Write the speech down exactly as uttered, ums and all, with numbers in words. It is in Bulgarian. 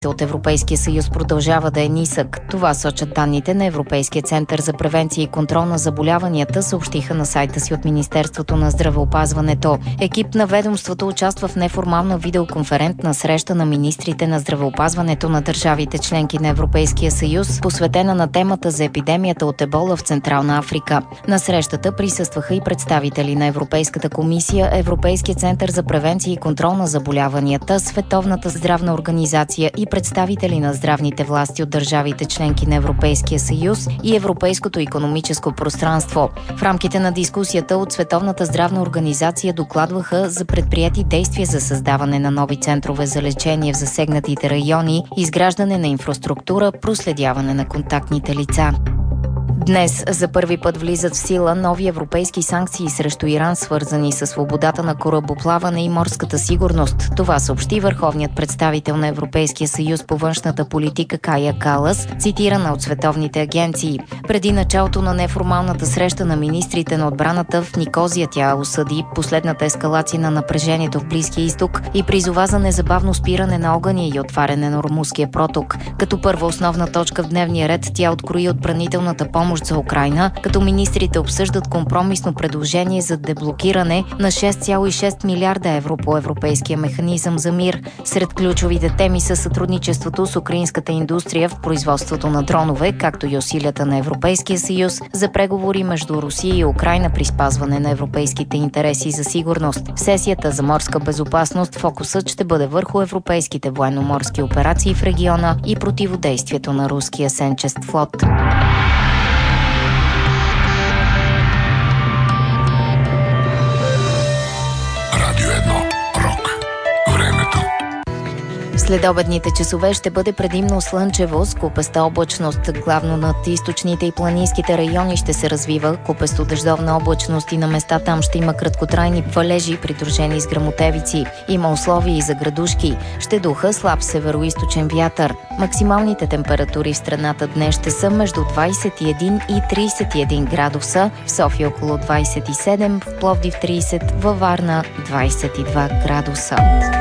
от Европейския съюз продължава да е нисък. Това сочат данните на Европейския център за превенция и контрол на заболяванията, съобщиха на сайта си от Министерството на здравеопазването. Екип на ведомството участва в неформална видеоконферентна среща на министрите на здравеопазването на държавите членки на Европейския съюз, посветена на темата за епидемията от ебола в Централна Африка. На срещата присъстваха и представители на Европейската комисия, Европейския център за превенция и контрол на заболяванията, Световната здравна организация и представители на здравните власти от държавите членки на Европейския съюз и Европейското икономическо пространство. В рамките на дискусията от Световната здравна организация докладваха за предприети действия за създаване на нови центрове за лечение в засегнатите райони, изграждане на инфраструктура, проследяване на контактните лица. Днес за първи път влизат в сила нови европейски санкции срещу Иран, свързани с свободата на корабоплаване и морската сигурност. Това съобщи върховният представител на Европейския съюз по външната политика Кая Калас, цитирана от световните агенции. Преди началото на неформалната среща на министрите на отбраната в Никозия тя осъди последната ескалация на напрежението в Близкия изток и призова за незабавно спиране на огъня и отваряне на Ормузския проток. Като първа основна точка в дневния ред тя открои отбранителната помощ за Украйна, като министрите обсъждат компромисно предложение за деблокиране на шест цяло и шест милиарда евро по Европейския механизъм за мир. Сред ключовите теми са сътрудничеството с украинската индустрия в производството на дронове, както и усилията на Европейския съюз за преговори между Русия и Украйна при спазване на европейските интереси за сигурност. В сесията за морска безопасност фокусът ще бъде върху европейските военноморски операции в региона и противодействието на руския сенчест флот. Следобедните часове ще бъде предимно слънчево с купеста облачност. Главно над източните и планинските райони ще се развива купесто дъждовна облачност и на места там ще има краткотрайни валежи, придружени с гръмотевици. Има условия и за градушки. Ще духа слаб североизточен вятър. Максималните температури в страната днес ще са между двадесет и един и тридесет и един градуса, в София около двадесет и седем, в Пловдив тридесет, във Варна двадесет и два градуса.